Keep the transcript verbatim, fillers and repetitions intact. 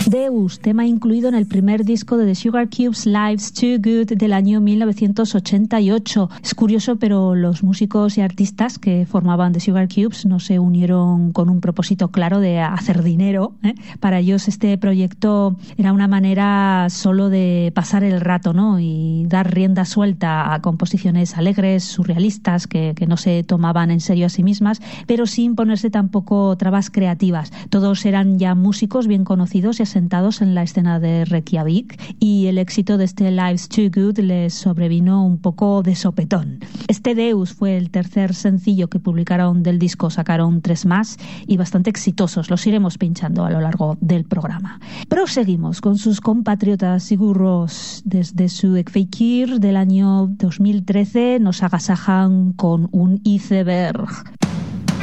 Deus, tema incluido en el primer disco de The Sugar Cubes, Life's Too Good, del año mil novecientos ochenta y ocho. Es curioso, pero los músicos y artistas que formaban The Sugar Cubes no se unieron con un propósito claro de hacer dinero, ¿eh? Para ellos este proyecto era una manera solo de pasar el rato, ¿no? Y dar rienda suelta a composiciones alegres, surrealistas, que, que no se tomaban en serio a sí mismas, pero sin ponerse tampoco trabas creativas. Todos eran ya músicos bien conocidos y asentados en la escena de Reykjavik, y el éxito de este Life's Too Good les sobrevino un poco de sopetón. Este Deus fue el tercer sencillo que publicaron del disco, sacaron tres más y bastante exitosos, los iremos pinchando a lo largo del programa. Proseguimos con sus compatriotas Sigur Rós. Desde su Kveikir del año dos mil trece nos agasajan con un iceberg.